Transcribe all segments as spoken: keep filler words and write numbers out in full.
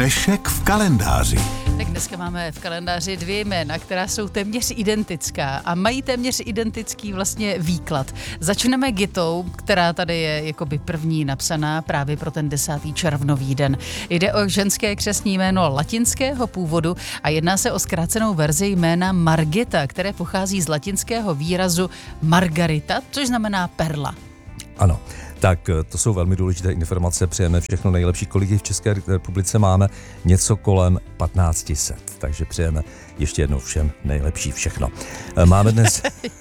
Dnešek v kalendáři. Tak dneska máme v kalendáři dvě jména, která jsou téměř identická a mají téměř identický vlastně výklad. Začneme Gitou, která tady je jakoby první napsaná právě pro ten desátý červnový den. Jde o ženské křestní jméno latinského původu a jedná se o zkrácenou verzi jména Margita, které pochází z latinského výrazu margarita, což znamená perla. Ano, tak to jsou velmi důležité informace, přejeme všechno nejlepší, kolik v České republice máme, něco kolem patnáct set, takže přejeme ještě jednou všem nejlepší všechno. Máme dnes,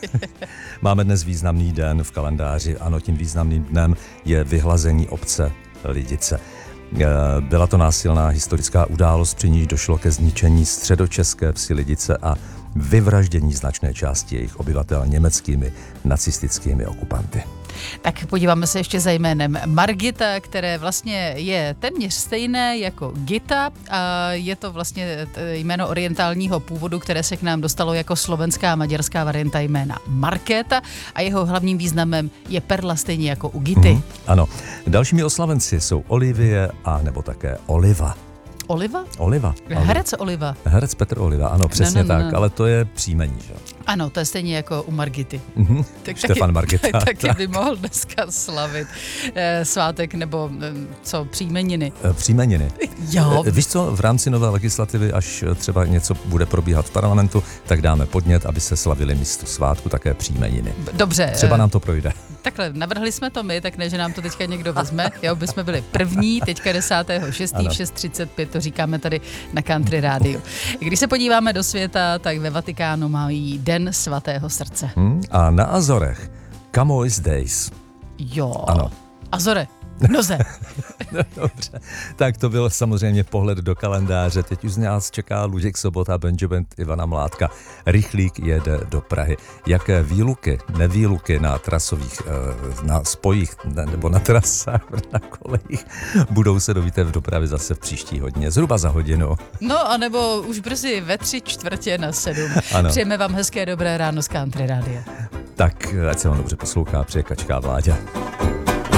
máme dnes významný den v kalendáři, ano, tím významným dnem je vyhlazení obce Lidice. Byla to násilná historická událost, při níž došlo ke zničení středočeské vsi Lidice a vyvraždění značné části jejich obyvatel německými nacistickými okupanty. Tak podíváme se ještě za jménem Margita, které vlastně je téměř stejné jako Gita a je to vlastně jméno orientálního původu, které se k nám dostalo jako slovenská a maďarská varianta jména Markéta a jeho hlavním významem je perla stejně jako u Gity. Mm, ano. Dalšími oslavenci jsou Olivie a nebo také Oliva. Oliva? Oliva. Herec Oliva. Herec Petr Oliva, ano, přesně no, no, no, tak, no. Ale to je příjmení, že? Ano, to je stejně jako u Margity. Mm-hmm. Tak Štefan taky, Margita. Taky tak. by mohl dneska slavit eh, svátek nebo eh, co, příjmeniny. E, příjmeniny. Jo. E, víš co, v rámci nové legislativy, až třeba něco bude probíhat v parlamentu, tak dáme podnět, aby se slavili místo svátku také příjmeniny. Dobře. Třeba nám to projde. Takhle, navrhli jsme to my, tak ne, že nám to teďka někdo vezme. Jo, by jsme byli první, teďka desátého šestého v šest třicet pět, to říkáme tady na Country Rádiu. Když se podíváme do světa, tak ve Vatikánu mají Den svatého srdce. Hmm, a na Azorech Camões Days. Jo. Ano. Azore. Noze. Dobře, tak to byl samozřejmě pohled do kalendáře. Teď už z nás čeká Luděk Sobota, Benjamin Ivana Mládka. Rychlík jede do Prahy. Jaké výluky, nevýluky na trasových, na spojích nebo na trasách, na kolejích budou, se dovíte v dopravě zase v příští hodině, zhruba za hodinu. No, anebo už brzy ve tři čtvrtě na sedm. Ano. Přejeme vám hezké dobré ráno z Country Rádia. Tak, ať se vám dobře poslouchá, přeje Kačka Vláďa.